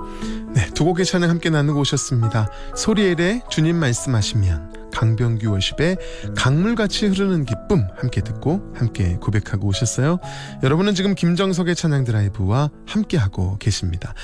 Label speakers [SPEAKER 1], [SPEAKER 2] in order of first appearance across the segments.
[SPEAKER 1] 네, 두 곡의 찬양 함께 나누고 오셨습니다. 소리엘의 주님 말씀하시면, 강병규 워십의 강물같이 흐르는 기쁨 함께 듣고 함께 고백하고 오셨어요. 여러분은 지금 김정석의 찬양 드라이브와 함께하고 계십니다.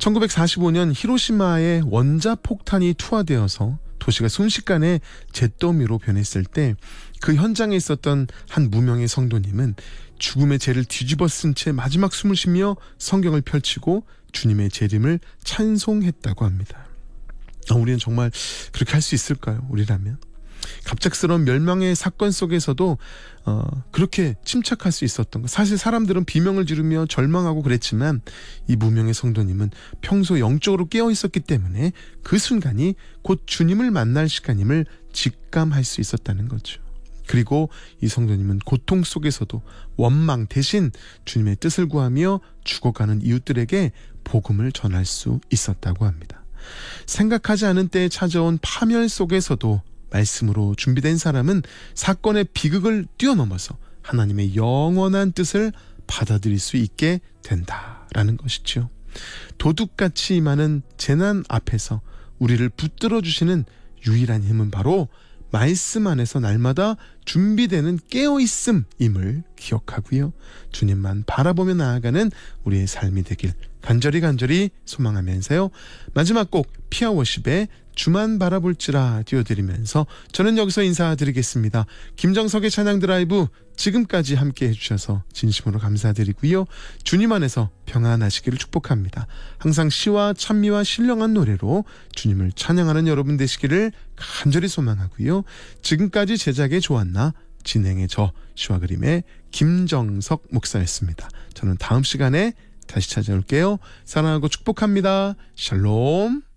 [SPEAKER 1] 1945년 히로시마에 원자폭탄이 투하되어서 도시가 순식간에 잿더미로 변했을 때 그 현장에 있었던 한 무명의 성도님은 죽음의 죄를 뒤집어 쓴 채 마지막 숨을 쉬며 성경을 펼치고 주님의 재림을 찬송했다고 합니다. 우리는 정말 그렇게 할 수 있을까요? 우리라면? 갑작스러운 멸망의 사건 속에서도 그렇게 침착할 수 있었던 것. 사실 사람들은 비명을 지르며 절망하고 그랬지만 이 무명의 성도님은 평소 영적으로 깨어 있었기 때문에 그 순간이 곧 주님을 만날 시간임을 직감할 수 있었다는 거죠. 그리고 이 성도님은 고통 속에서도 원망 대신 주님의 뜻을 구하며 죽어가는 이웃들에게 복음을 전할 수 있었다고 합니다. 생각하지 않은 때에 찾아온 파멸 속에서도 말씀으로 준비된 사람은 사건의 비극을 뛰어넘어서 하나님의 영원한 뜻을 받아들일 수 있게 된다라는 것이죠. 도둑같이 임하는 재난 앞에서 우리를 붙들어 주시는 유일한 힘은 바로 말씀 안에서 날마다 준비되는 깨어있음임을 기억하고요. 주님만 바라보며 나아가는 우리의 삶이 되길 간절히 소망하면서요. 마지막 곡 피아 워십의 주만 바라볼지라 띄워드리면서 저는 여기서 인사드리겠습니다. 김정석의 찬양 드라이브 지금까지 함께 해주셔서 진심으로 감사드리고요. 주님 안에서 평안하시기를 축복합니다. 항상 시와 찬미와 신령한 노래로 주님을 찬양하는 여러분 되시기를 간절히 소망하고요. 지금까지 제작의 조한나, 진행의 저 시와 그림의 김정석 목사였습니다. 저는 다음 시간에 다시 찾아올게요. 사랑하고 축복합니다. 샬롬.